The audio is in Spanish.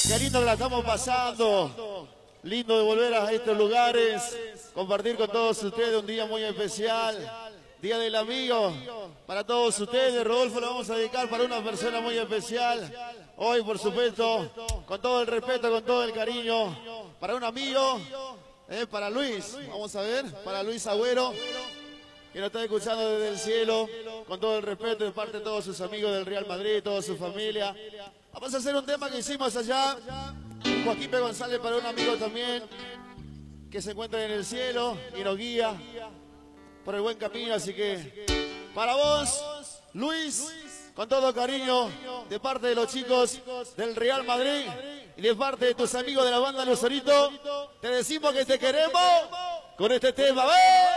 Qué lindo que la estamos pasando. Lindo de volver a estos lugares, compartir con todos ustedes un día muy especial. Día del amigo para todos ustedes. Rodolfo lo vamos a dedicar para una persona muy especial. Hoy, por supuesto, con todo el respeto, con todo el cariño, para un amigo, para Luis. Vamos a ver, para Luis Agüero, que nos está escuchando desde el cielo, con todo el respeto de parte de todos sus amigos del Real Madrid, toda su familia. Vamos a hacer un tema que hicimos allá, Joaquín P. González, para un amigo también, que se encuentra en el cielo y nos guía por el buen camino. Así que, para vos, Luis, con todo cariño, de parte de los chicos del Real Madrid y de parte de tus amigos de la banda Lucerito, te decimos que te queremos con este tema. ¡Ven!